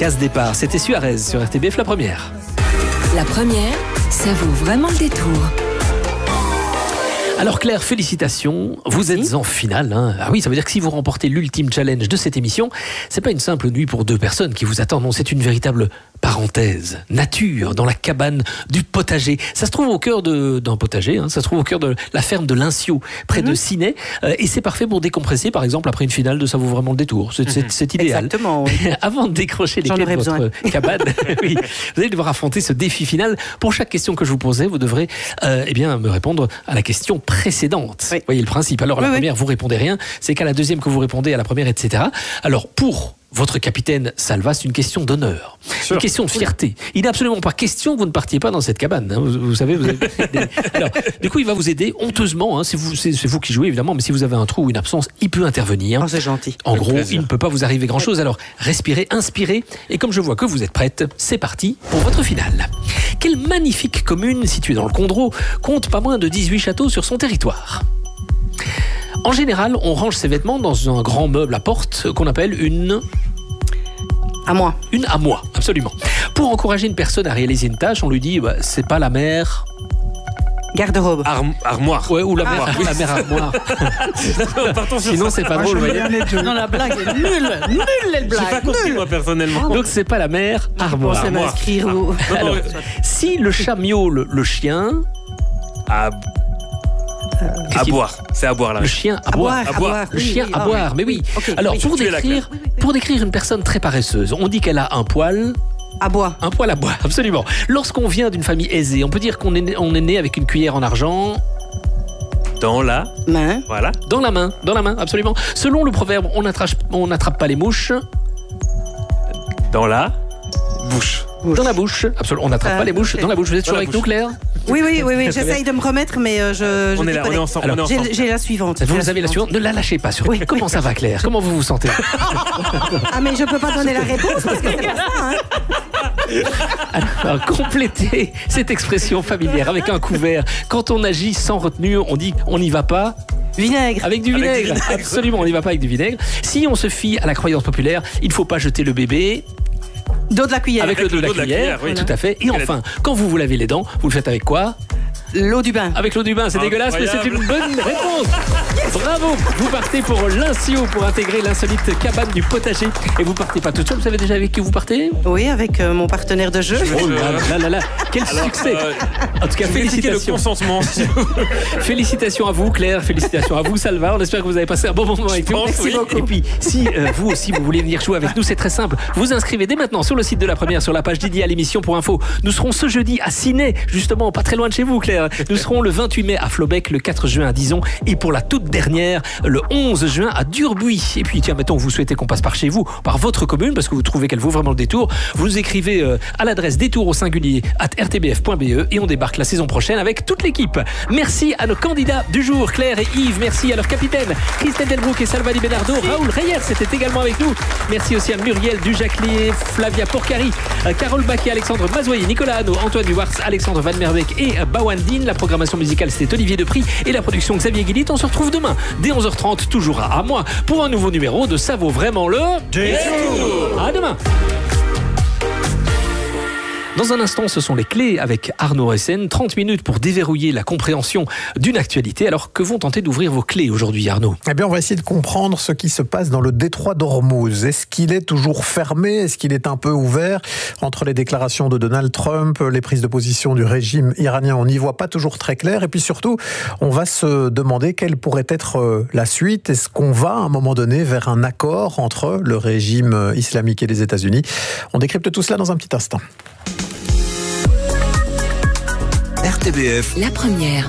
Case départ, c'était Suarez sur RTBF La Première. La Première, ça vaut vraiment le détour. Alors Claire, félicitations, vous êtes en finale. Ah oui, ça veut dire que si vous remportez l'ultime challenge de cette émission, c'est pas une simple nuit pour 2 personnes qui vous attendent, non, c'est une véritable parenthèse, nature, dans la cabane du potager. Ça se trouve au cœur d'un potager, ça se trouve au cœur de la ferme de Linciot, près de Ciney, et c'est parfait pour décompresser, par exemple, après une finale de Ça vaut vraiment le détour. C'est idéal. Exactement. Oui. Avant de décrocher les clés de votre cabane, oui, vous allez devoir affronter ce défi final. Pour chaque question que je vous posais, vous devrez me répondre à la question précédente. Oui. Vous voyez le principe. Alors à la première, vous répondez rien. C'est qu'à la deuxième que vous répondez, à la première, etc. Alors pour votre capitaine Salva, c'est une question d'honneur, une question de fierté. Il n'est absolument pas question que vous ne partiez pas dans cette cabane. Vous savez, vous avez... Alors, du coup, il va vous aider honteusement. C'est vous qui jouez, évidemment, mais si vous avez un trou ou une absence, il peut intervenir. Oh, c'est gentil. En gros, il ne peut pas vous arriver grand-chose. Alors, respirez, inspirez. Et comme je vois que vous êtes prête, c'est parti pour votre finale. Quelle magnifique commune située dans le Condro compte pas moins de 18 châteaux sur son territoire? En général, on range ses vêtements dans un grand meuble à porte qu'on appelle une... armoire. Une armoire, absolument. Pour encourager une personne à réaliser une tâche, on lui dit c'est pas la mère... Garde-robe. Armoire. Ouais, ou la mère armoire. Sinon, c'est pas drôle. Non, la blague est nulle. Nulle, les blagues. J'ai pas compris, moi, personnellement. Donc, c'est pas la mère armoire. Pensez m'inscrire au... Alors, si le chat miaule le chien... À boire, c'est à boire là. Le chien à boire. Le chien à boire, mais oui. Okay. Alors pour décrire une personne très paresseuse, on dit qu'elle a un poil à bois. Un poil à bois, absolument. Lorsqu'on vient d'une famille aisée, on peut dire qu'on est né avec une cuillère en argent. Dans la main. Voilà. Dans la main, absolument. Selon le proverbe, on n'attrape pas les mouches. Dans la bouche. Dans la bouche, absolument. On n'attrape pas les mouches dans la bouche. Vous êtes toujours avec nous, Claire? Oui. J'essaye de me remettre, mais on est ensemble. Alors, j'ai la suivante. Vous avez la suivante. Ne la lâchez pas. Surtout. Comment ça va, Claire? Comment vous vous sentez? Ah, mais je peux pas donner la réponse parce que c'est pas ça. Alors, complétez cette expression familière avec un couvert. Quand on agit sans retenue, on dit on n'y va pas. Vinaigre. Avec du vinaigre. Absolument, on n'y va pas avec du vinaigre. Si on se fie à la croyance populaire, il ne faut pas jeter le bébé. Dos de la cuillère. Avec le dos de la cuillère, oui, tout à fait. Et enfin, quand vous vous lavez les dents, vous le faites avec quoi? L'eau du bain. Avec l'eau du bain, c'est dégueulasse, mais c'est une bonne réponse. Bravo. Vous partez pour Linciot pour intégrer l'insolite cabane du potager. Et vous partez pas toute seule, vous savez déjà avec qui vous partez? Oui, avec mon partenaire de jeu. Oh là. Quel succès. En tout cas, félicitations. Le consentement. Félicitations à vous, Claire. Félicitations à vous, Salva. On espère que vous avez passé un bon moment avec nous. Merci beaucoup. Et puis, si vous aussi, vous voulez venir jouer avec nous, c'est très simple. Vous inscrivez dès maintenant sur le site de La Première, sur la page dédiée à l'émission pour info. Nous serons ce jeudi à Ciney, justement, pas très loin de chez vous, Claire. Nous serons le 28 mai à Flobec, le 4 juin à Dizon et pour la toute dernière, le 11 juin à Durbuy. Et puis, tiens, mettons, vous souhaitez qu'on passe par chez vous, par votre commune, parce que vous trouvez qu'elle vaut vraiment le détour. Vous nous écrivez à l'adresse détour au singulier @rtbf.be et on débarque la saison prochaine avec toute l'équipe. Merci à nos candidats du jour, Claire et Yves. Merci à leur capitaine, Christelle Delbrouck et Salva Di Bernardo. Raoul Reyes était également avec nous. Merci aussi à Muriel Dujaclier, Flavia Porcari, Carole Baquet, Alexandre Mazoyer, Nicolas Hano, Antoine Duwars, Alexandre Van Merbeek et Bawandine. La programmation musicale, c'était Olivier Depry et la production Xavier Guillit. On se retrouve demain dès 11h30, toujours à moi, pour un nouveau numéro de Ça vaut vraiment le détour. À demain. Dans un instant, ce sont les clés avec Arnaud Ressen. 30 minutes pour déverrouiller la compréhension d'une actualité. Alors, que vont tenter d'ouvrir vos clés aujourd'hui, Arnaud? Eh bien, on va essayer de comprendre ce qui se passe dans le détroit d'Ormuz. Est-ce qu'il est toujours fermé? Est-ce qu'il est un peu ouvert? Entre les déclarations de Donald Trump, les prises de position du régime iranien, on n'y voit pas toujours très clair. Et puis surtout, on va se demander quelle pourrait être la suite. Est-ce qu'on va, à un moment donné, vers un accord entre le régime islamique et les États-Unis? On décrypte tout cela dans un petit instant. RTBF, La Première.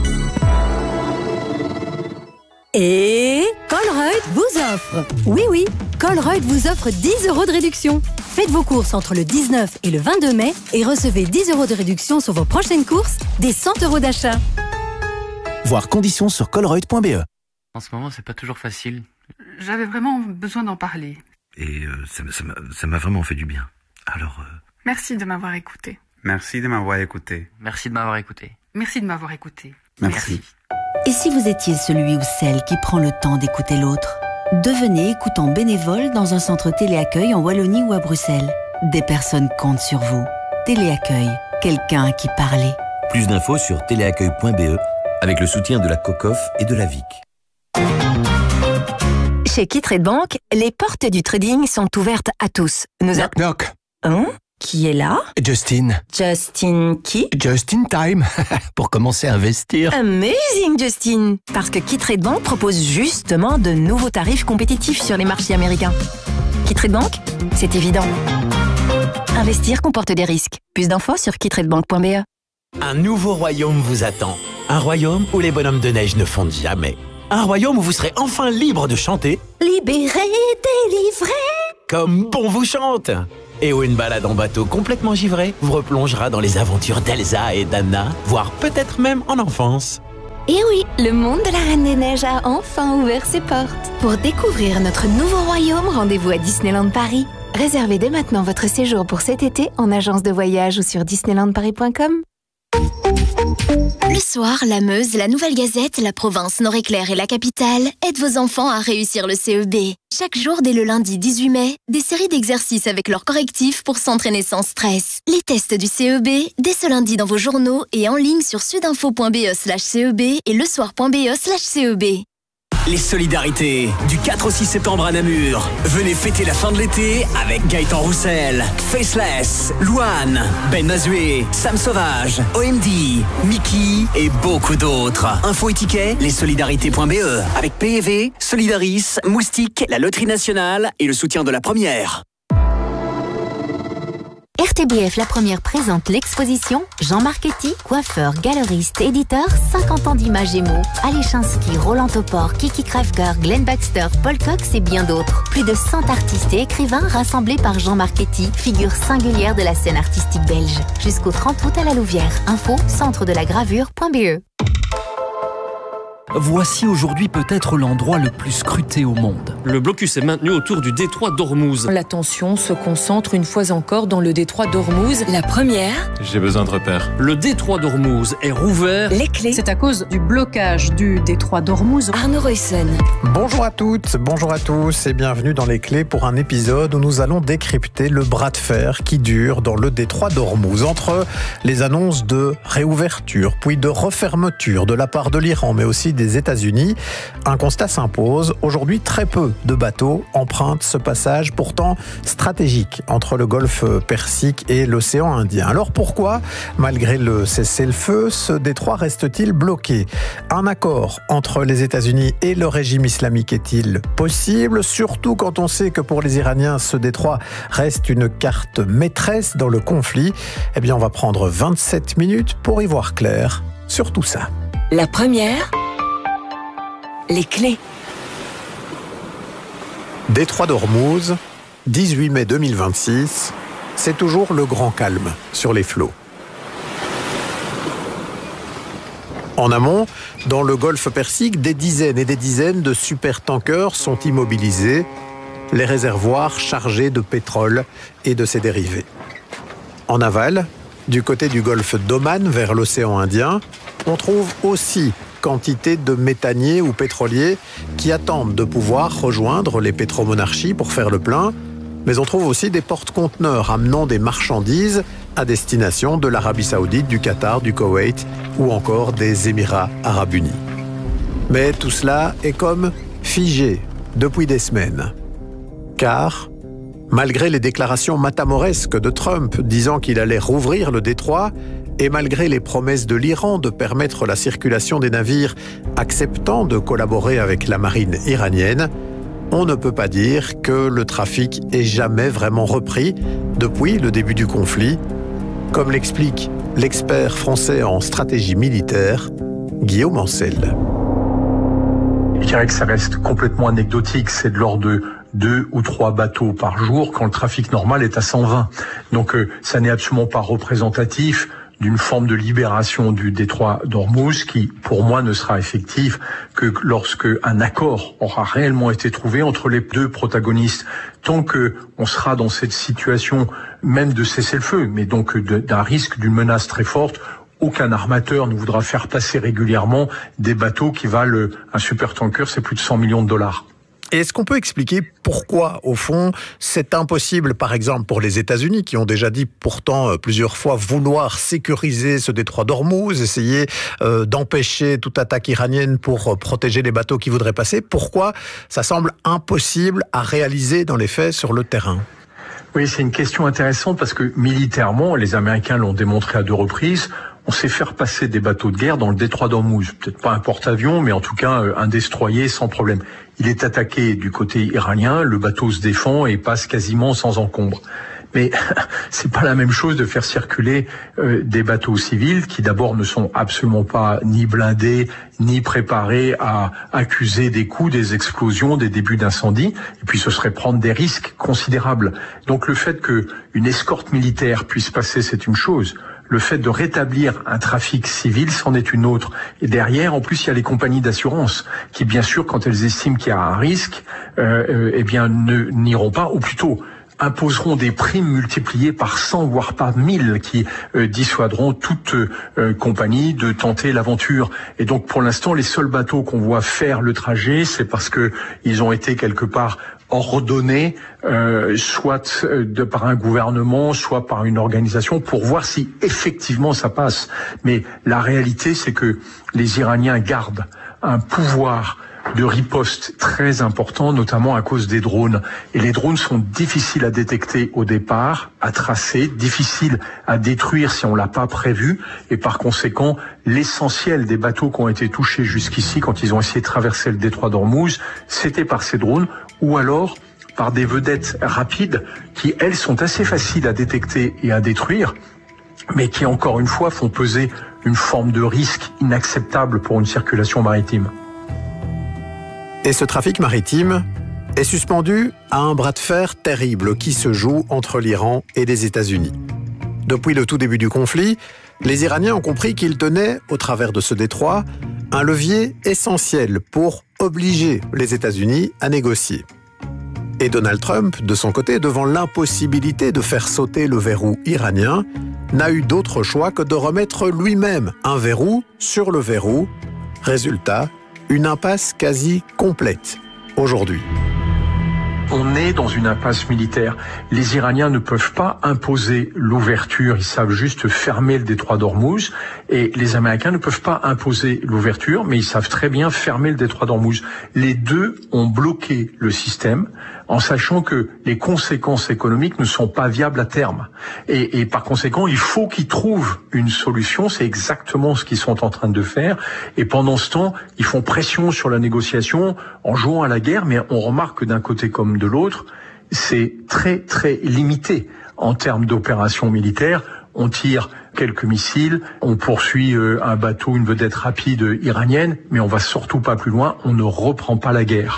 Et Colruyt vous offre. Oui, Colruyt vous offre 10 € de réduction. Faites vos courses entre le 19 et le 22 mai et recevez 10 € de réduction sur vos prochaines courses, des 100 € d'achat. Voir conditions sur colruyt.be. En ce moment, c'est pas toujours facile. J'avais vraiment besoin d'en parler. Et ça m'a vraiment fait du bien. Alors... Merci de m'avoir écouté. Merci de m'avoir écouté. Merci de m'avoir écouté. Merci de m'avoir écouté. Merci. Et si vous étiez celui ou celle qui prend le temps d'écouter l'autre? Devenez écoutant bénévole dans un centre téléaccueil en Wallonie ou à Bruxelles. des personnes comptent sur vous. Téléaccueil, quelqu'un à qui parler. Plus d'infos sur téléaccueil.be avec le soutien de la COCOF et de la VIC. Chez Kitrade Bank, les portes du trading sont ouvertes à tous. Knock knock. Hein? Qui est là? Justine. Justin qui? Just in time. Pour commencer à investir. Amazing, Justine. Parce que Kitrade Bank propose justement de nouveaux tarifs compétitifs sur les marchés américains. Kitrade Bank, c'est évident. Investir comporte des risques. Plus d'infos sur kitradebank.be. Un nouveau royaume vous attend. Un royaume où les bonhommes de neige ne fondent jamais. Un royaume où vous serez enfin libre de chanter. Libéré, délivré. Comme bon vous chante. Et où une balade en bateau complètement givré vous replongera dans les aventures d'Elsa et d'Anna, voire peut-être même en enfance. Et oui, le monde de la Reine des Neiges a enfin ouvert ses portes. Pour découvrir notre nouveau royaume, rendez-vous à Disneyland Paris. Réservez dès maintenant votre séjour pour cet été en agence de voyage ou sur disneylandparis.com. Le soir, la Meuse, la Nouvelle Gazette, la Province, Nord-Éclair et la Capitale aident vos enfants à réussir le CEB. Chaque jour, dès le lundi 18 mai, des séries d'exercices avec leurs correctifs pour s'entraîner sans stress. Les tests du CEB, dès ce lundi dans vos journaux et en ligne sur sudinfo.be/CEB et lesoir.be/CEB. Les solidarités, du 4 au 6 septembre à Namur. Venez fêter la fin de l'été avec Gaëtan Roussel, Faceless, Louane, Ben Mazué, Sam Sauvage, OMD, Mickey et beaucoup d'autres. Infos et tickets, lessolidarités.be avec PEV, Solidaris, Moustique, la Loterie Nationale et le soutien de la Première. RTBF La Première présente l'exposition Jean Marchetti, coiffeur, galeriste, éditeur, 50 ans d'images et mots. Alechinsky, Roland Topor, Kiki Krefker, Glenn Baxter, Paul Cox et bien d'autres. Plus de 100 artistes et écrivains rassemblés par Jean Marchetti, figure singulière de la scène artistique belge. Jusqu'au 30 août à la Louvière. Info centre-de-la-gravure.be. Voici aujourd'hui peut-être l'endroit le plus scruté au monde. Le blocus est maintenu autour du détroit d'Ormuz. L'attention se concentre une fois encore dans le détroit d'Ormuz. La première. J'ai besoin de repères. Le détroit d'Ormuz est rouvert. Les clés. C'est à cause du blocage du détroit d'Ormuz. Arnaud Ruyssen. Bonjour à toutes, bonjour à tous et bienvenue dans Les Clés pour un épisode où nous allons décrypter le bras de fer qui dure dans le détroit d'Ormuz. Entre les annonces de réouverture puis de refermeture de la part de l'Iran mais aussi des États-Unis, un constat s'impose. Aujourd'hui, très peu de bateaux empruntent ce passage pourtant stratégique entre le golfe Persique et l'océan Indien. Alors pourquoi, malgré le cessez-le-feu, ce détroit reste-t-il bloqué? Un accord entre les États-Unis et le régime islamique est-il possible? Surtout quand on sait que pour les Iraniens, ce détroit reste une carte maîtresse dans le conflit. Eh bien, on va prendre 27 minutes pour y voir clair sur tout ça. La première. Les clés. Détroit d'Ormuz, 18 mai 2026, c'est toujours le grand calme sur les flots. En amont, dans le golfe Persique, des dizaines et des dizaines de supertankers sont immobilisés, les réservoirs chargés de pétrole et de ses dérivés. En aval, du côté du golfe d'Oman vers l'océan Indien, on trouve aussi quantité de méthaniers ou pétroliers qui attendent de pouvoir rejoindre les pétromonarchies pour faire le plein, mais on trouve aussi des porte-conteneurs amenant des marchandises à destination de l'Arabie Saoudite, du Qatar, du Koweït ou encore des Émirats Arabes Unis. Mais tout cela est comme figé depuis des semaines. Car, malgré les déclarations matamoresques de Trump disant qu'il allait rouvrir le détroit, et malgré les promesses de l'Iran de permettre la circulation des navires acceptant de collaborer avec la marine iranienne, on ne peut pas dire que le trafic ait jamais vraiment repris depuis le début du conflit, comme l'explique l'expert français en stratégie militaire, Guillaume Ancel. Je dirais que ça reste complètement anecdotique, c'est de l'ordre de 2 ou 3 bateaux par jour quand le trafic normal est à 120. Donc ça n'est absolument pas représentatif d'une forme de libération du détroit d'Ormuz qui, pour moi, ne sera effective que lorsque un accord aura réellement été trouvé entre les deux protagonistes. Tant que on sera dans cette situation même de cessez-le-feu, mais donc d'un risque d'une menace très forte, aucun armateur ne voudra faire passer régulièrement des bateaux qui valent un supertanker, c'est plus de 100 millions de dollars. Et est-ce qu'on peut expliquer pourquoi, au fond, c'est impossible, par exemple, pour les États-Unis, qui ont déjà dit pourtant plusieurs fois vouloir sécuriser ce détroit d'Ormuz, essayer d'empêcher toute attaque iranienne pour protéger les bateaux qui voudraient passer, pourquoi ça semble impossible à réaliser dans les faits sur le terrain ? Oui, c'est une question intéressante parce que militairement, les Américains l'ont démontré à 2 reprises, on sait faire passer des bateaux de guerre dans le détroit d'Ormuz. Peut-être pas un porte-avions, mais en tout cas un destroyer sans problème. Il est attaqué du côté iranien, le bateau se défend et passe quasiment sans encombre. Mais c'est pas la même chose de faire circuler des bateaux civils qui d'abord ne sont absolument pas ni blindés, ni préparés à accuser des coups, des explosions, des débuts d'incendie. Et puis ce serait prendre des risques considérables. Donc le fait qu'une escorte militaire puisse passer, c'est une chose. Le fait de rétablir un trafic civil, c'en est une autre. Et derrière, en plus, il y a les compagnies d'assurance qui, bien sûr, quand elles estiment qu'il y a un risque, n'iront pas, ou plutôt imposeront des primes multipliées par 100 voire par 1000 qui dissuaderont toute compagnie de tenter l'aventure. Et donc pour l'instant, les seuls bateaux qu'on voit faire le trajet, c'est parce que ils ont été quelque part ordonnés, soit par un gouvernement, soit par une organisation, pour voir si effectivement ça passe. Mais la réalité, c'est que les Iraniens gardent un pouvoir de riposte très important, notamment à cause des drones. Et les drones sont difficiles à détecter au départ, à tracer, difficiles à détruire si on l'a pas prévu. Et par conséquent, l'essentiel des bateaux qui ont été touchés jusqu'ici, quand ils ont essayé de traverser le détroit d'Ormuz, c'était par ces drones, ou alors par des vedettes rapides qui, elles, sont assez faciles à détecter et à détruire, mais qui, encore une fois, font peser une forme de risque inacceptable pour une circulation maritime. Et ce trafic maritime est suspendu à un bras de fer terrible qui se joue entre l'Iran et les États-Unis. Depuis le tout début du conflit, les Iraniens ont compris qu'ils tenaient, au travers de ce détroit, un levier essentiel pour obliger les États-Unis à négocier. Et Donald Trump, de son côté, devant l'impossibilité de faire sauter le verrou iranien, n'a eu d'autre choix que de remettre lui-même un verrou sur le verrou. Résultat, une impasse quasi complète aujourd'hui. On est dans une impasse militaire. Les Iraniens ne peuvent pas imposer l'ouverture, ils savent juste fermer le détroit d'Ormuz, et les Américains ne peuvent pas imposer l'ouverture, mais ils savent très bien fermer le détroit d'Ormuz. Les deux ont bloqué le système en sachant que les conséquences économiques ne sont pas viables à terme. Et par conséquent, il faut qu'ils trouvent une solution, c'est exactement ce qu'ils sont en train de faire, et pendant ce temps, ils font pression sur la négociation en jouant à la guerre, mais on remarque que d'un côté comme de l'autre, c'est très très limité en termes d'opérations militaires. On tire quelques missiles, on poursuit un bateau, une vedette rapide iranienne, mais on va surtout pas plus loin, on ne reprend pas la guerre.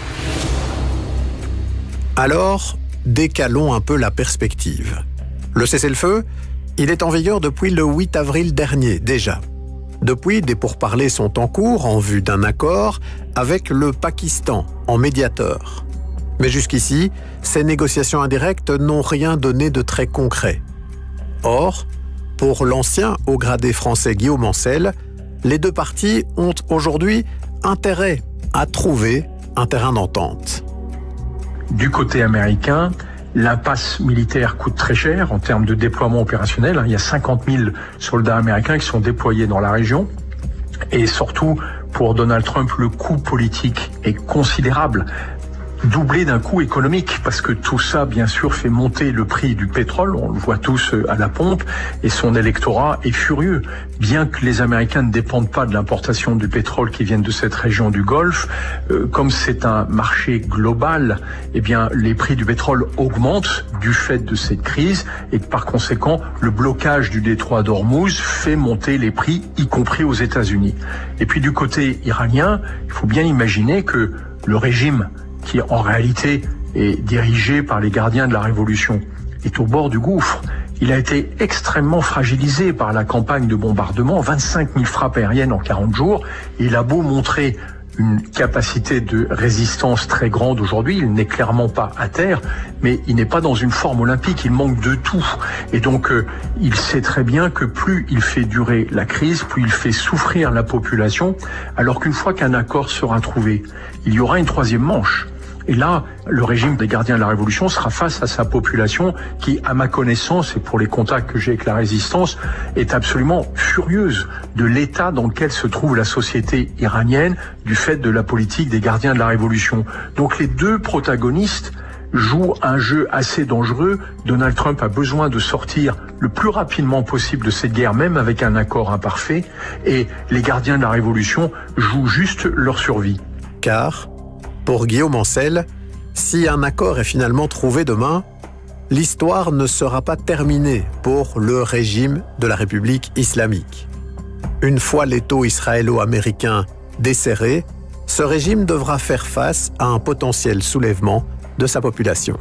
Alors, décalons un peu la perspective. Le cessez-le-feu, il est en vigueur depuis le 8 avril dernier déjà. Depuis, des pourparlers sont en cours en vue d'un accord avec le Pakistan en médiateur. Mais jusqu'ici, ces négociations indirectes n'ont rien donné de très concret. Or, pour l'ancien haut gradé français Guillaume Ancel, les deux parties ont aujourd'hui intérêt à trouver un terrain d'entente. Du côté américain, l'impasse militaire coûte très cher en termes de déploiement opérationnel. Il y a 50 000 soldats américains qui sont déployés dans la région. Et surtout, pour Donald Trump, le coût politique est considérable, doublé d'un coût économique, parce que tout ça, bien sûr, fait monter le prix du pétrole, on le voit tous à la pompe, et son électorat est furieux. Bien que les Américains ne dépendent pas de l'importation du pétrole qui viennent de cette région du Golfe, comme c'est un marché global, eh bien, les prix du pétrole augmentent du fait de cette crise, et par conséquent, le blocage du détroit d'Ormuz fait monter les prix, y compris aux États-Unis. Et puis du côté iranien, il faut bien imaginer que le régime qui en réalité est dirigé par les gardiens de la révolution, est au bord du gouffre. Il a été extrêmement fragilisé par la campagne de bombardement, 25 000 frappes aériennes en 40 jours. Il a beau montrer une capacité de résistance très grande aujourd'hui, il n'est clairement pas à terre, mais il n'est pas dans une forme olympique, il manque de tout. Et donc, il sait très bien que plus il fait durer la crise, plus il fait souffrir la population, alors qu'une fois qu'un accord sera trouvé, il y aura une troisième manche. Et là, le régime des gardiens de la Révolution sera face à sa population qui, à ma connaissance et pour les contacts que j'ai avec la résistance, est absolument furieuse de l'état dans lequel se trouve la société iranienne du fait de la politique des gardiens de la Révolution. Donc les deux protagonistes joue un jeu assez dangereux. Donald Trump a besoin de sortir le plus rapidement possible de cette guerre, même avec un accord imparfait, et les gardiens de la Révolution jouent juste leur survie. Car, pour Guillaume Ancel, si un accord est finalement trouvé demain, l'histoire ne sera pas terminée pour le régime de la République islamique. Une fois l'étau israélo-américain desserré, ce régime devra faire face à un potentiel soulèvement de sa population.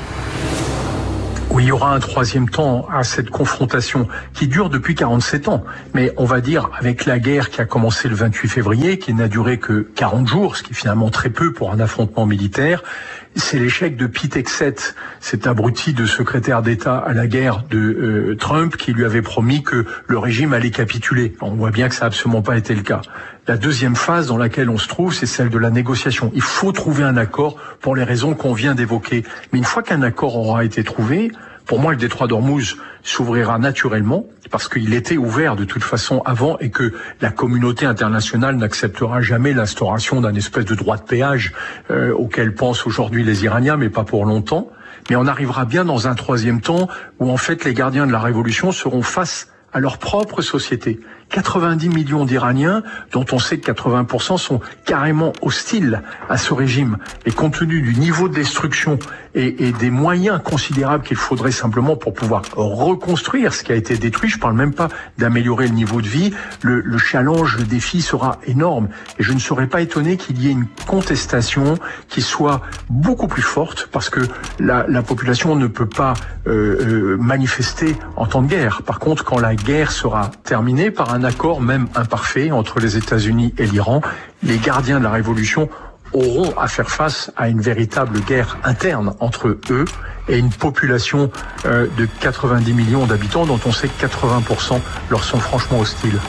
Oui, il y aura un troisième temps à cette confrontation qui dure depuis 47 ans. Mais on va dire, avec la guerre qui a commencé le 28 février, qui n'a duré que 40 jours, ce qui est finalement très peu pour un affrontement militaire, c'est l'échec de Pete Hegseth, cet abruti de secrétaire d'État à la guerre de Trump, qui lui avait promis que le régime allait capituler. On voit bien que ça n'a absolument pas été le cas. La deuxième phase dans laquelle on se trouve, c'est celle de la négociation. Il faut trouver un accord pour les raisons qu'on vient d'évoquer. Mais une fois qu'un accord aura été trouvé, pour moi, le détroit d'Ormuz s'ouvrira naturellement parce qu'il était ouvert de toute façon avant et que la communauté internationale n'acceptera jamais l'instauration d'un espèce de droit de péage auquel pensent aujourd'hui les Iraniens, mais pas pour longtemps. Mais on arrivera bien dans un troisième temps où en fait les gardiens de la révolution seront face à leur propre société. 90 millions d'Iraniens, dont on sait que 80% sont carrément hostiles à ce régime. Et compte tenu du niveau de destruction et des moyens considérables qu'il faudrait simplement pour pouvoir reconstruire ce qui a été détruit, je parle même pas d'améliorer le niveau de vie, le challenge, le défi sera énorme. Et je ne serais pas étonné qu'il y ait une contestation qui soit beaucoup plus forte, parce que la population ne peut pas manifester en temps de guerre. Par contre, quand la guerre sera terminée par un accord même imparfait entre les États-Unis et l'Iran, les gardiens de la révolution auront à faire face à une véritable guerre interne entre eux et une population de 90 millions d'habitants dont on sait que 80% leur sont franchement hostiles.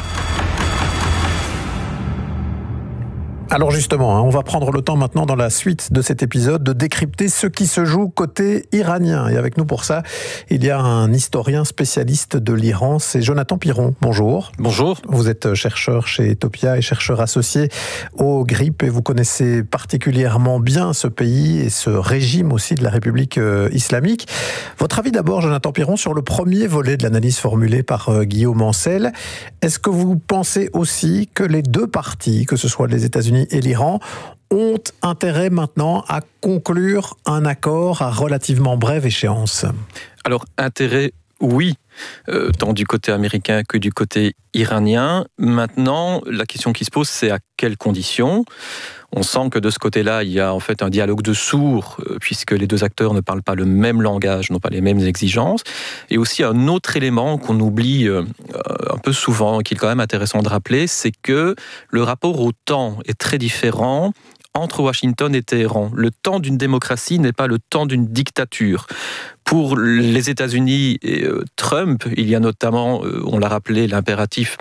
Alors justement, on va prendre le temps maintenant dans la suite de cet épisode de décrypter ce qui se joue côté iranien. Et avec nous pour ça, il y a un historien spécialiste de l'Iran, c'est Jonathan Piron. Bonjour. Bonjour. Vous êtes chercheur chez Topia et chercheur associé au GRIP et vous connaissez particulièrement bien ce pays et ce régime aussi de la République islamique. Votre avis d'abord, Jonathan Piron, sur le premier volet de l'analyse formulée par Guillaume Ancel. Est-ce que vous pensez aussi que les deux parties, que ce soit les États-Unis et l'Iran, ont intérêt maintenant à conclure un accord à relativement brève échéance? Alors, intérêt, oui, tant du côté américain que du côté iranien. Maintenant, la question qui se pose, c'est à quelles conditions ? On sent que de ce côté-là, il y a en fait un dialogue de sourds, puisque les deux acteurs ne parlent pas le même langage, n'ont pas les mêmes exigences. Et aussi un autre élément qu'on oublie un peu souvent, qui est quand même intéressant de rappeler, c'est que le rapport au temps est très différent entre Washington et Téhéran. Le temps d'une démocratie n'est pas le temps d'une dictature. Pour les États-Unis et Trump, il y a notamment, on l'a rappelé, l'impératif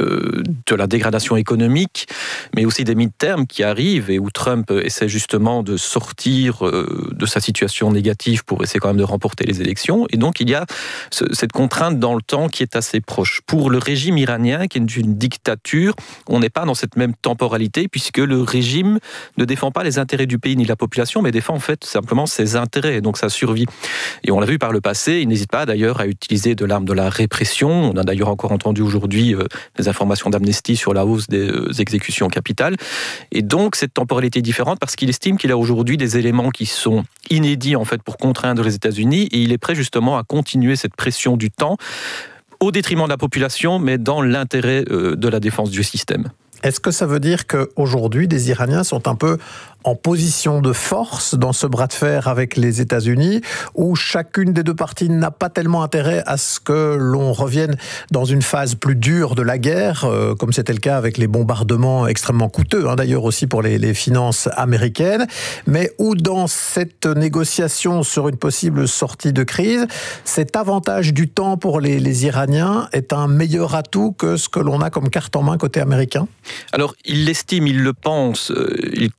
de la dégradation économique, mais aussi des midterms qui arrivent et où Trump essaie justement de sortir de sa situation négative pour essayer quand même de remporter les élections. Et donc il y a cette contrainte dans le temps qui est assez proche. Pour le régime iranien, qui est une dictature, on n'est pas dans cette même temporalité puisque le régime ne défend pas les intérêts du pays ni de la population, mais défend en fait simplement ses intérêts, donc sa survie. Et on l'a vu par le passé, il n'hésite pas d'ailleurs à utiliser de l'arme de la répression. On a d'ailleurs encore entendu aujourd'hui des informations d'Amnesty sur la hausse des exécutions capitales. Et donc cette temporalité est différente parce qu'il estime qu'il a aujourd'hui des éléments qui sont inédits en fait pour contraindre les États-Unis et il est prêt justement à continuer cette pression du temps au détriment de la population, mais dans l'intérêt de la défense du système. Est-ce que ça veut dire qu'aujourd'hui, des Iraniens sont un peu en position de force dans ce bras de fer avec les États-Unis, où chacune des deux parties n'a pas tellement intérêt à ce que l'on revienne dans une phase plus dure de la guerre, comme c'était le cas avec les bombardements extrêmement coûteux, d'ailleurs aussi pour les finances américaines, mais où dans cette négociation sur une possible sortie de crise, cet avantage du temps pour les Iraniens est un meilleur atout que ce que l'on a comme carte en main côté américain ? Alors, il l'estime, il le pense, il considère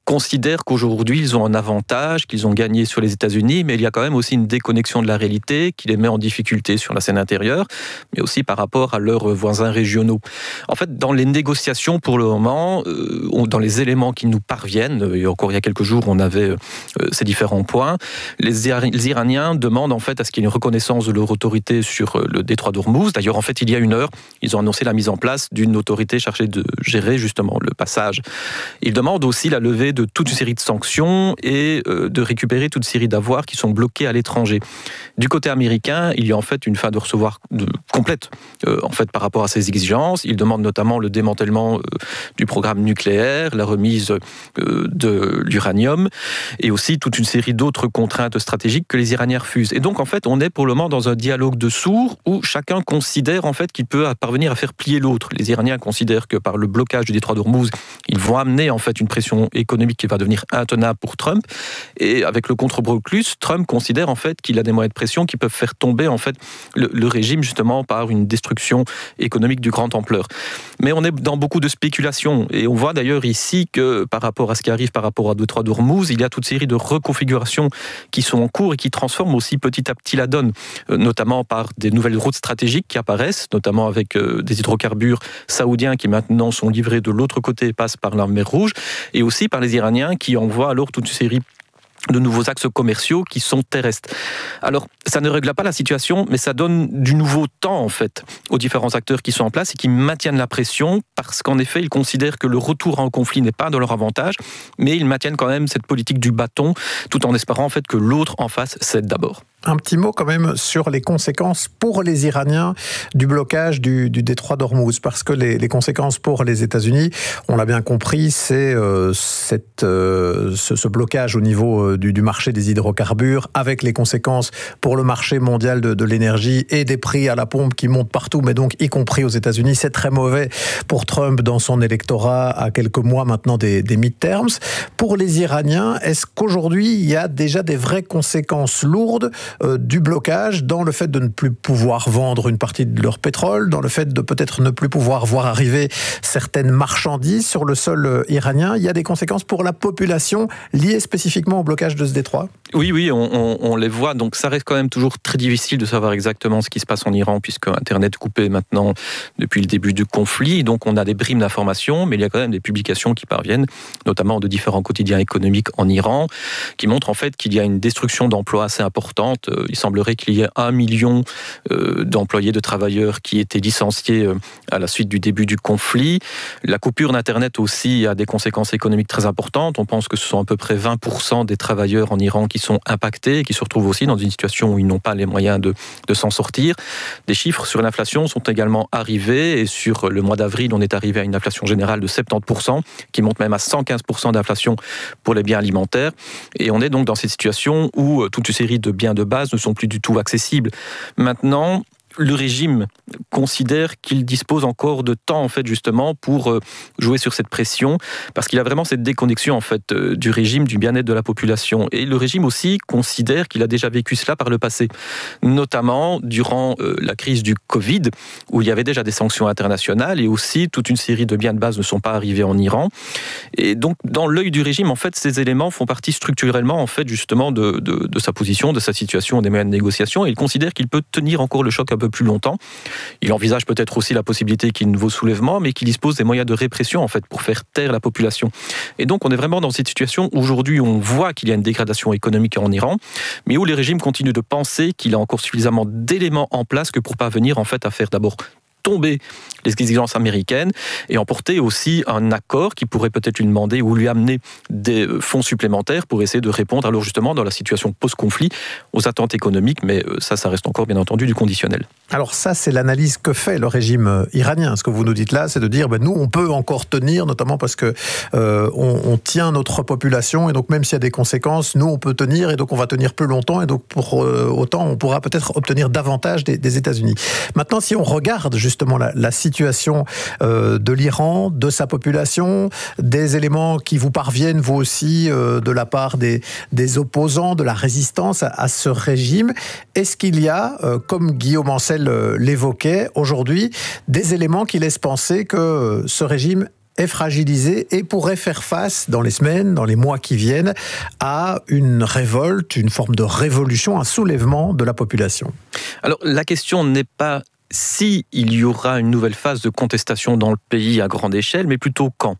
considèrent qu'aujourd'hui, ils ont un avantage, qu'ils ont gagné sur les États-Unis, mais il y a quand même aussi une déconnexion de la réalité qui les met en difficulté sur la scène intérieure, mais aussi par rapport à leurs voisins régionaux. En fait, dans les négociations, pour le moment, dans les éléments qui nous parviennent, et encore il y a quelques jours, on avait ces différents points, les Iraniens demandent en fait à ce qu'il y ait une reconnaissance de leur autorité sur le détroit d'Ormuz. D'ailleurs, en fait, il y a une heure, ils ont annoncé la mise en place d'une autorité chargée de gérer justement le passage. Ils demandent aussi la levée de toute une série de sanctions et de récupérer toute une série d'avoirs qui sont bloqués à l'étranger. Du côté américain, il y a en fait une fin de recevoir complète en fait par rapport à ces exigences. Ils demandent notamment le démantèlement du programme nucléaire, la remise de l'uranium et aussi toute une série d'autres contraintes stratégiques que les Iraniens refusent. Et donc en fait, on est pour le moment dans un dialogue de sourds où chacun considère en fait qu'il peut parvenir à faire plier l'autre. Les Iraniens considèrent que par le blocage du détroit d'Ormuz, ils vont amener en fait une pression économique qui va devenir intenable pour Trump. Et avec le contre-blocus, Trump considère en fait qu'il a des moyens de pression qui peuvent faire tomber en fait le régime justement par une destruction économique de grande ampleur. Mais on est dans beaucoup de spéculations et on voit d'ailleurs ici que par rapport à ce qui arrive par rapport à détroit d'Ormuz, il y a toute série de reconfigurations qui sont en cours et qui transforment aussi petit à petit la donne, notamment par des nouvelles routes stratégiques qui apparaissent, notamment avec des hydrocarbures saoudiens qui maintenant sont livrés de l'autre côté et passent par la mer Rouge, et aussi par les Iraniens qui envoient alors toute une série de nouveaux axes commerciaux qui sont terrestres. Alors, ça ne règle pas la situation, mais ça donne du nouveau temps, en fait, aux différents acteurs qui sont en place et qui maintiennent la pression, parce qu'en effet, ils considèrent que le retour en conflit n'est pas dans leur avantage, mais ils maintiennent quand même cette politique du bâton, tout en espérant, en fait, que l'autre en face cède d'abord. Un petit mot quand même sur les conséquences pour les Iraniens du blocage du détroit d'Ormuz, parce que les conséquences pour les États-Unis, on l'a bien compris, c'est ce blocage au niveau du marché des hydrocarbures, avec les conséquences pour le marché mondial de l'énergie et des prix à la pompe qui montent partout, mais donc y compris aux États-Unis. C'est très mauvais pour Trump dans son électorat à quelques mois maintenant des midterms. Pour les Iraniens, est-ce qu'aujourd'hui il y a déjà des vraies conséquences lourdes du blocage dans le fait de ne plus pouvoir vendre une partie de leur pétrole, dans le fait de peut-être ne plus pouvoir voir arriver certaines marchandises sur le sol iranien? Il y a des conséquences pour la population liées spécifiquement au blocage de ce détroit? Oui, on les voit. Donc ça reste quand même toujours très difficile de savoir exactement ce qui se passe en Iran, puisque Internet est coupé maintenant depuis le début du conflit. Donc on a des brimes d'informations, mais il y a quand même des publications qui parviennent, notamment de différents quotidiens économiques en Iran, qui montrent en fait qu'il y a une destruction d'emplois assez importante. Il semblerait qu'il y ait 1 million d'employés, de travailleurs qui étaient licenciés à la suite du début du conflit. La coupure d'Internet aussi a des conséquences économiques très importantes. On pense que ce sont à peu près 20% des travailleurs en Iran qui sont impactés et qui se retrouvent aussi dans une situation où ils n'ont pas les moyens de s'en sortir. Des chiffres sur l'inflation sont également arrivés et sur le mois d'avril, on est arrivé à une inflation générale de 70%, qui monte même à 115% d'inflation pour les biens alimentaires. Et on est donc dans cette situation où toute une série de biens de base ne sont plus du tout accessibles. Maintenant, le régime considère qu'il dispose encore de temps en fait justement pour jouer sur cette pression, parce qu'il a vraiment cette déconnexion en fait du régime, du bien-être de la population. Et le régime aussi considère qu'il a déjà vécu cela par le passé, notamment durant la crise du Covid, où il y avait déjà des sanctions internationales et aussi toute une série de biens de base ne sont pas arrivés en Iran. Et donc dans l'œil du régime en fait, ces éléments font partie structurellement en fait justement de sa position, de sa situation, des moyens de négociation. Et il considère qu'il peut tenir encore le choc un peu plus longtemps. Il envisage peut-être aussi la possibilité qu'il y ait un nouveau soulèvement, mais qu'il dispose des moyens de répression en fait pour faire taire la population. Et donc on est vraiment dans cette situation où aujourd'hui on voit qu'il y a une dégradation économique en Iran, mais où les régimes continuent de penser qu'il a encore suffisamment d'éléments en place que pour parvenir en fait à faire d'abord tomber les exigences américaines et emporter aussi un accord qui pourrait peut-être lui demander ou lui amener des fonds supplémentaires pour essayer de répondre alors justement dans la situation post-conflit aux attentes économiques, mais ça reste encore bien entendu du conditionnel. Alors ça, c'est l'analyse que fait le régime iranien. Ce que vous nous dites là, c'est de dire nous, on peut encore tenir, notamment parce que on tient notre population et donc même s'il y a des conséquences, nous, on peut tenir et donc on va tenir plus longtemps et donc pour autant, on pourra peut-être obtenir davantage des États-Unis. Maintenant, si on regarde justement la situation de l'Iran, de sa population, des éléments qui vous parviennent, vous aussi, de la part des opposants, de la résistance à ce régime, est-ce qu'il y a, comme Guillaume Ancel l'évoquait aujourd'hui, des éléments qui laissent penser que ce régime est fragilisé et pourrait faire face dans les semaines, dans les mois qui viennent, à une révolte, une forme de révolution, un soulèvement de la population. Alors la question n'est pas si il y aura une nouvelle phase de contestation dans le pays à grande échelle, mais plutôt quand.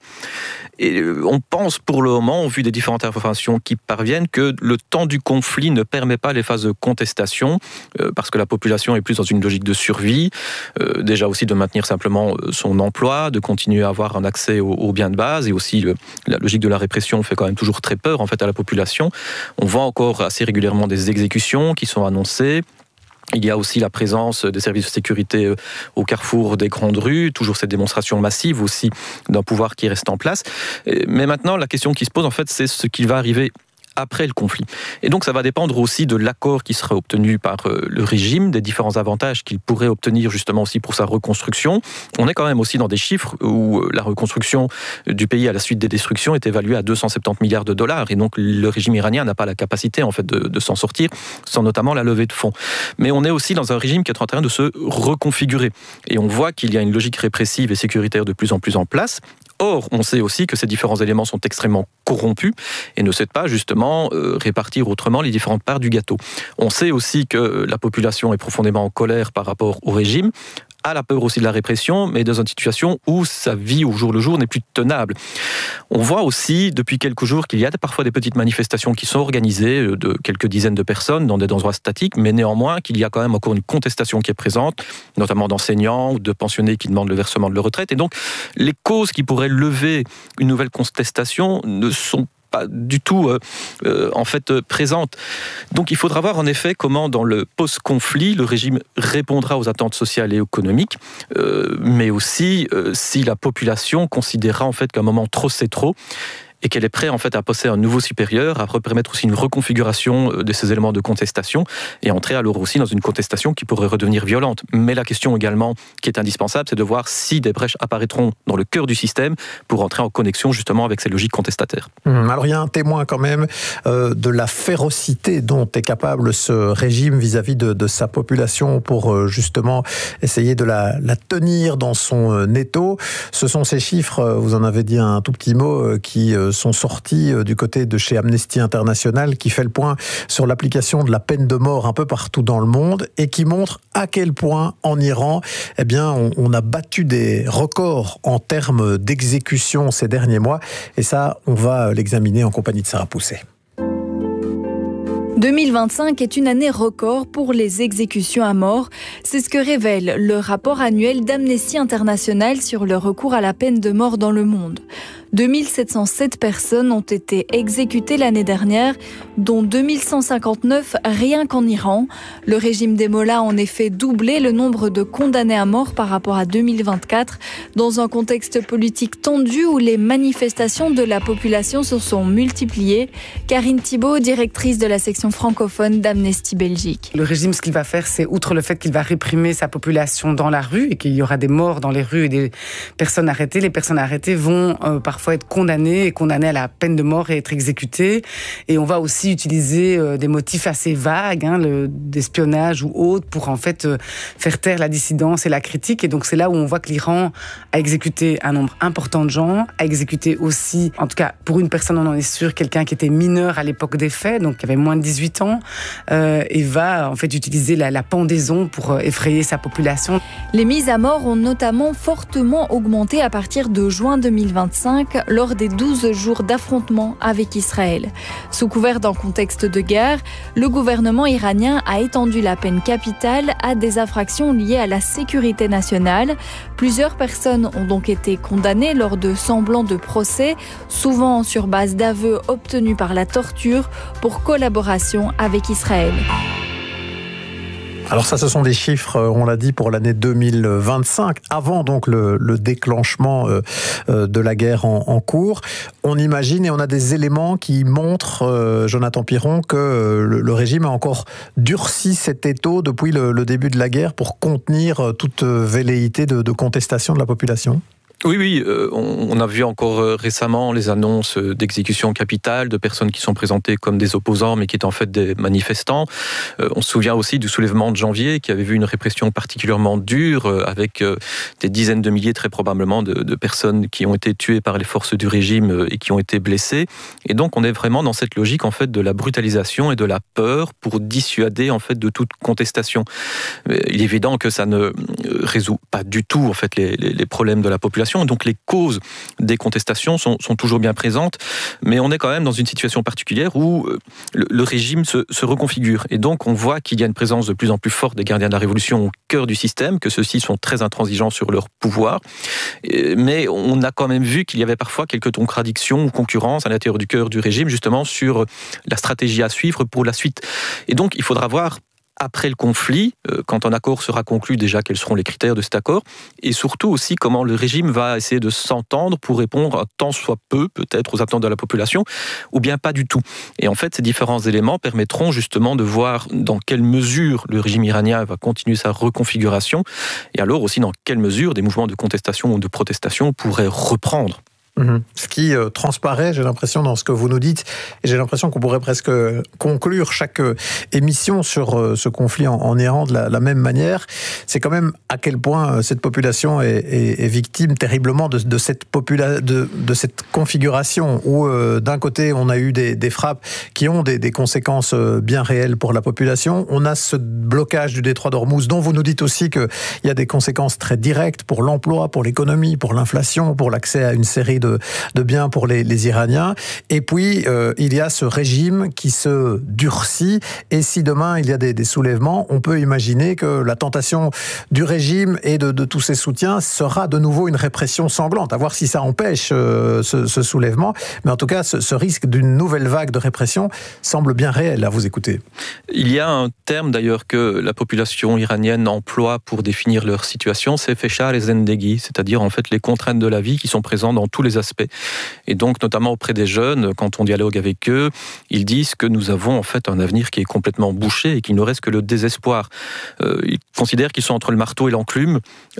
Et on pense pour le moment, au vu des différentes informations qui parviennent, que le temps du conflit ne permet pas les phases de contestation, parce que la population est plus dans une logique de survie, déjà aussi de maintenir simplement son emploi, de continuer à avoir un accès aux biens de base, et aussi la logique de la répression fait quand même toujours très peur en fait à la population. On voit encore assez régulièrement des exécutions qui sont annoncées. Il y a aussi la présence des services de sécurité au carrefour des grandes rues, toujours cette démonstration massive aussi d'un pouvoir qui reste en place. Mais maintenant, la question qui se pose, en fait, c'est ce qui va arriver après le conflit. Et donc ça va dépendre aussi de l'accord qui sera obtenu par le régime, des différents avantages qu'il pourrait obtenir justement aussi pour sa reconstruction. On est quand même aussi dans des chiffres où la reconstruction du pays à la suite des destructions est évaluée à 270 milliards de dollars, et donc le régime iranien n'a pas la capacité en fait de s'en sortir, sans notamment la levée de fonds. Mais on est aussi dans un régime qui est en train de se reconfigurer, et on voit qu'il y a une logique répressive et sécuritaire de plus en place. Or, on sait aussi que ces différents éléments sont extrêmement corrompus et ne souhaitent pas justement répartir autrement les différentes parts du gâteau. On sait aussi que la population est profondément en colère par rapport au régime, a la peur aussi de la répression, mais dans une situation où sa vie au jour le jour n'est plus tenable. On voit aussi depuis quelques jours qu'il y a parfois des petites manifestations qui sont organisées de quelques dizaines de personnes dans des endroits statiques, mais néanmoins qu'il y a quand même encore une contestation qui est présente, notamment d'enseignants ou de pensionnés qui demandent le versement de leur retraite. Et donc les causes qui pourraient lever une nouvelle contestation ne sont pas du tout en fait présente. Donc il faudra voir en effet comment dans le post-conflit le régime répondra aux attentes sociales et économiques, mais aussi si la population considérera en fait qu'à un moment trop c'est trop, et qu'elle est prête en fait à passer un nouveau supérieur, à permettre aussi une reconfiguration de ces éléments de contestation et entrer alors aussi dans une contestation qui pourrait redevenir violente. Mais la question également qui est indispensable, c'est de voir si des brèches apparaîtront dans le cœur du système pour entrer en connexion justement avec ces logiques contestataires. Alors il y a un témoin quand même de la férocité dont est capable ce régime vis-à-vis de sa population pour justement essayer de la tenir dans son étau. Ce sont ces chiffres, vous en avez dit un tout petit mot, qui sont sortis du côté de chez Amnesty International, qui fait le point sur l'application de la peine de mort un peu partout dans le monde et qui montre à quel point en Iran, eh bien, on a battu des records en termes d'exécution ces derniers mois. Et ça, on va l'examiner en compagnie de Sarah Pousset. 2025 est une année record pour les exécutions à mort. C'est ce que révèle le rapport annuel d'Amnesty International sur le recours à la peine de mort dans le monde. 2707 personnes ont été exécutées l'année dernière, dont 2159 rien qu'en Iran. Le régime des mollahs a en effet doublé le nombre de condamnés à mort par rapport à 2024, dans un contexte politique tendu où les manifestations de la population se sont multipliées. Karine Thibault, directrice de la section francophone d'Amnesty Belgique. Le régime, ce qu'il va faire, c'est, outre le fait qu'il va réprimer sa population dans la rue et qu'il y aura des morts dans les rues et des personnes arrêtées, les personnes arrêtées vont parfois être condamnées à la peine de mort et être exécutées. Et on va aussi utiliser des motifs assez vagues, d'espionnage ou autres, pour en fait faire taire la dissidence et la critique. Et donc c'est là où on voit que l'Iran a exécuté un nombre important de gens, a exécuté aussi, en tout cas pour une personne on en est sûr, quelqu'un qui était mineur à l'époque des faits, donc qui avait moins de 18 ans, et va en fait utiliser la pendaison pour effrayer sa population. Les mises à mort ont notamment fortement augmenté à partir de juin 2025, lors des 12 jours d'affrontement avec Israël. Sous couvert d'un contexte de guerre, le gouvernement iranien a étendu la peine capitale à des infractions liées à la sécurité nationale. Plusieurs personnes ont donc été condamnées lors de semblants de procès, souvent sur base d'aveux obtenus par la torture, pour collaboration avec Israël. Alors ça, ce sont des chiffres, on l'a dit, pour l'année 2025, avant donc le déclenchement de la guerre en cours. On imagine et on a des éléments qui montrent, Jonathan Piron, que le régime a encore durci cet étau depuis le début de la guerre pour contenir toute velléité de contestation de la population. Oui, on a vu encore récemment les annonces d'exécution capitale de personnes qui sont présentées comme des opposants mais qui étaient en fait des manifestants. On se souvient aussi du soulèvement de janvier qui avait vu une répression particulièrement dure avec des dizaines de milliers très probablement de personnes qui ont été tuées par les forces du régime et qui ont été blessées. Et donc on est vraiment dans cette logique en fait de la brutalisation et de la peur pour dissuader en fait de toute contestation. Il est évident que ça ne résout pas du tout en fait les problèmes de la population. Donc les causes des contestations sont toujours bien présentes, mais on est quand même dans une situation particulière où le régime se reconfigure. Et donc on voit qu'il y a une présence de plus en plus forte des gardiens de la Révolution au cœur du système, que ceux-ci sont très intransigeants sur leur pouvoir. Mais on a quand même vu qu'il y avait parfois quelques contradictions ou concurrences à l'intérieur du cœur du régime, justement sur la stratégie à suivre pour la suite. Et donc il faudra voir après le conflit, quand un accord sera conclu, déjà quels seront les critères de cet accord, et surtout aussi comment le régime va essayer de s'entendre pour répondre à tant soit peu, peut-être, aux attentes de la population, ou bien pas du tout. Et en fait, ces différents éléments permettront justement de voir dans quelle mesure le régime iranien va continuer sa reconfiguration, et alors aussi dans quelle mesure des mouvements de contestation ou de protestation pourraient reprendre. Ce qui transparaît, j'ai l'impression, dans ce que vous nous dites, et j'ai l'impression qu'on pourrait presque conclure chaque émission sur ce conflit en Iran de la même manière, c'est quand même à quel point cette population est victime terriblement de cette configuration où d'un côté on a eu des frappes qui ont des conséquences bien réelles pour la population, on a ce blocage du détroit d'Ormuz dont vous nous dites aussi qu'il y a des conséquences très directes pour l'emploi, pour l'économie, pour l'inflation, pour l'accès à une série de biens pour les Iraniens. Et puis, il y a ce régime qui se durcit. Et si demain, il y a des soulèvements, on peut imaginer que la tentation du régime et de tous ses soutiens sera de nouveau une répression sanglante. À voir si ça empêche ce soulèvement. Mais en tout cas, ce risque d'une nouvelle vague de répression semble bien réel à vous écouter. Il y a un terme d'ailleurs que la population iranienne emploie pour définir leur situation, c'est feshar et zendegi, c'est-à-dire en fait les contraintes de la vie qui sont présentes dans tous les aspects. Et donc, notamment auprès des jeunes, quand on dialogue avec eux, ils disent que nous avons en fait un avenir qui est complètement bouché et qu'il ne reste que le désespoir. Ils considèrent qu'ils sont entre le marteau et l'enclume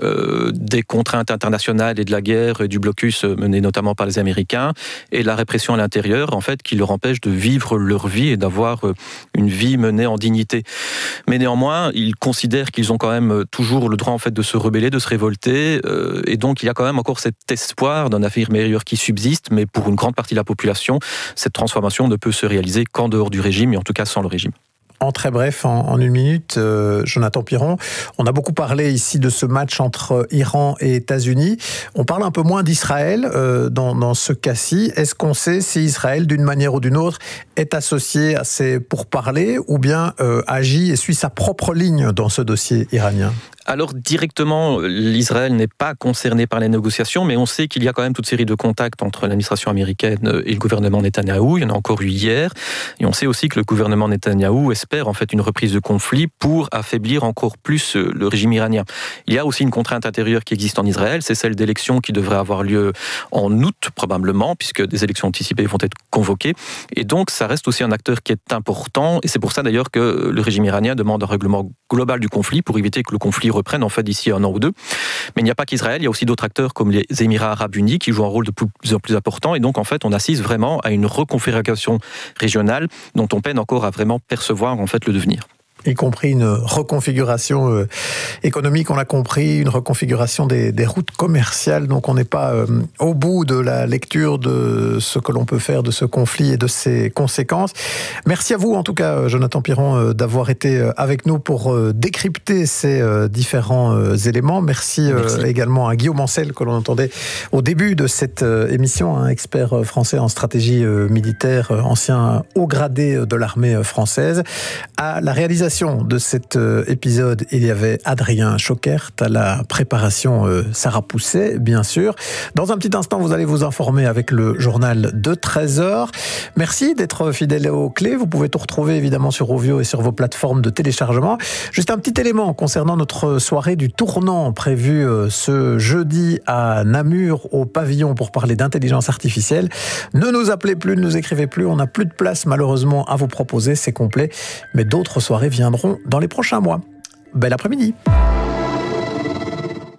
des contraintes internationales et de la guerre et du blocus mené notamment par les Américains et la répression à l'intérieur, en fait, qui leur empêche de vivre leur vie et d'avoir une vie menée en dignité. Mais néanmoins, ils considèrent qu'ils ont quand même toujours le droit en fait de se rebeller, de se révolter, et donc il y a quand même encore cet espoir d'un avenir meilleur qui subsiste, mais pour une grande partie de la population, cette transformation ne peut se réaliser qu'en dehors du régime, et en tout cas sans le régime. En très bref, en une minute, Jonathan Piron, on a beaucoup parlé ici de ce match entre Iran et États-Unis. On parle un peu moins d'Israël dans ce cas-ci. Est-ce qu'on sait si Israël, d'une manière ou d'une autre, est associé à ces pourparlers ou bien agit et suit sa propre ligne dans ce dossier iranien ? Alors directement, l'Israël n'est pas concerné par les négociations, mais on sait qu'il y a quand même toute série de contacts entre l'administration américaine et le gouvernement Netanyahou. Il y en a encore eu hier. Et on sait aussi que le gouvernement Netanyahou espère en fait une reprise de conflit pour affaiblir encore plus le régime iranien. Il y a aussi une contrainte intérieure qui existe en Israël, c'est celle d'élections qui devraient avoir lieu en août probablement, puisque des élections anticipées vont être convoquées. Et donc ça reste aussi un acteur qui est important. Et c'est pour ça d'ailleurs que le régime iranien demande un règlement global du conflit pour éviter que le conflit reprennent en fait d'ici un an ou deux. Mais il n'y a pas qu'Israël, il y a aussi d'autres acteurs comme les Émirats Arabes Unis qui jouent un rôle de plus en plus important. Et donc en fait on assiste vraiment à une reconfiguration régionale dont on peine encore à vraiment percevoir en fait le devenir. Y compris une reconfiguration économique, on l'a compris, une reconfiguration des routes commerciales. Donc on n'est pas au bout de la lecture de ce que l'on peut faire de ce conflit et de ses conséquences. Merci à vous en tout cas, Jonathan Piron, d'avoir été avec nous pour décrypter ces différents éléments. Merci. Également à Guillaume Ancel que l'on entendait au début de cette émission, un expert français en stratégie militaire, ancien haut gradé de l'armée française. À la réalisation de cet épisode, il y avait Adrien Choquert, à la préparation Sarah Pousset, bien sûr. Dans un petit instant, vous allez vous informer avec le journal de 13h. Merci d'être fidèle aux clés. Vous pouvez tout retrouver évidemment sur Rovio et sur vos plateformes de téléchargement. Juste un petit élément concernant notre soirée du tournant prévue ce jeudi à Namur au pavillon pour parler d'intelligence artificielle. Ne nous appelez plus, ne nous écrivez plus. On n'a plus de place malheureusement à vous proposer, c'est complet. Mais d'autres soirées viendront dans les prochains mois. Bel après-midi.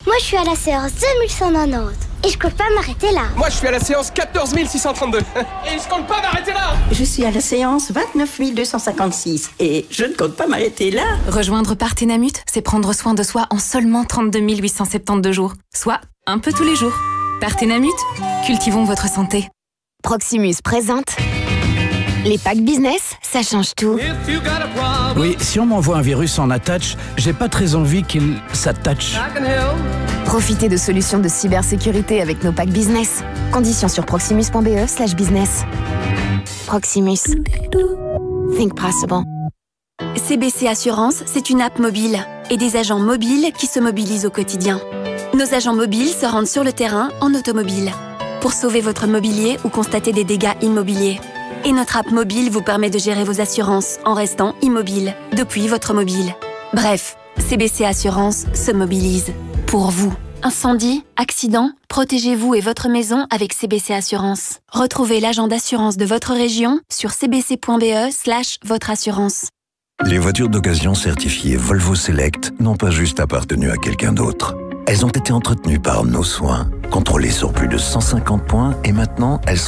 Moi, je suis à la séance 2190 et je compte pas m'arrêter là. Moi, je suis à la séance 14 632 et je compte pas m'arrêter là. Je suis à la séance 29 256 et je ne compte pas m'arrêter là. Rejoindre Partenamut, c'est prendre soin de soi en seulement 32 872 jours, soit un peu tous les jours. Partenamut, cultivons votre santé. Proximus présente les packs business, ça change tout. Oui, si on m'envoie un virus en attach, j'ai pas très envie qu'il s'attache. Profitez de solutions de cybersécurité avec nos packs business. Conditions sur proximus.be/business. Proximus. Think possible. CBC Assurance, c'est une app mobile et des agents mobiles qui se mobilisent au quotidien. Nos agents mobiles se rendent sur le terrain en automobile pour sauver votre mobilier ou constater des dégâts immobiliers. Et notre app mobile vous permet de gérer vos assurances en restant immobile depuis votre mobile. Bref, CBC Assurance se mobilise pour vous. Incendie, accident, protégez-vous et votre maison avec CBC Assurance. Retrouvez l'agent d'assurance de votre région sur cbc.be/votre assurance. Les voitures d'occasion certifiées Volvo Select n'ont pas juste appartenu à quelqu'un d'autre. Elles ont été entretenues par nos soins, contrôlées sur plus de 150 points et maintenant elles sont